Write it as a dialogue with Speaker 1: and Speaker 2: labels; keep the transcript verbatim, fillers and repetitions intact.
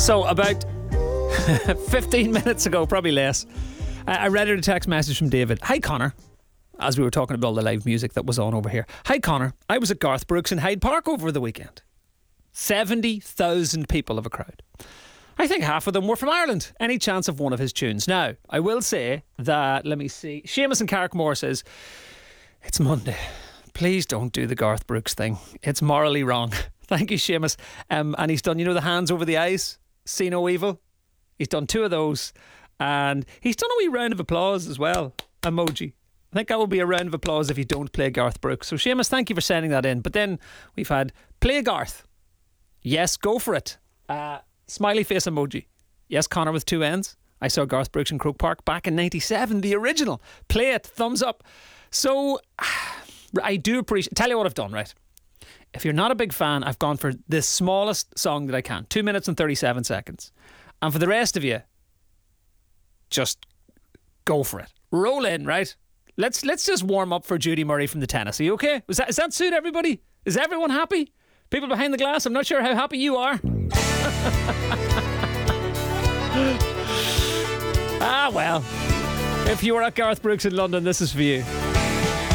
Speaker 1: So about fifteen minutes ago, probably less, I read out a text message from David. Hi Connor, as we were talking about all the live music that was on over here. Hi Connor, I was at Garth Brooks in Hyde Park over the weekend. seventy thousand people of a crowd. I think half of them were from Ireland. Any chance of one of his tunes? Now, I will say that, let me see, Seamus in Carrickmore says, it's Monday. Please don't do the Garth Brooks thing. It's morally wrong. Thank you, Seamus. Um, and he's done, you know, the hands over the eyes, see no evil. He's done two of those. And he's done a wee round of applause as well. Emoji. I think that will be a round of applause if you don't play Garth Brooks. So Seamus, thank you for sending that in. But then we've had play Garth. Yes, go for it. Uh, smiley face emoji. Yes, Connor with two N's. I saw Garth Brooks in Croke Park back in ninety-seven, the original. Play it, thumbs up. So I do appreciate. Tell you what I've done, right? If you're not a big fan, I've gone for the smallest song that I can, two minutes and thirty-seven seconds. And for the rest of you, just go for it. Roll in, right? Let's let's just warm up for Judy Murray from the Tennis. Are you okay? Is that, is that suit everybody? Is everyone happy? People behind the glass, I'm not sure how happy you are. Ah, well. If you were at Garth Brooks in London, this is for you.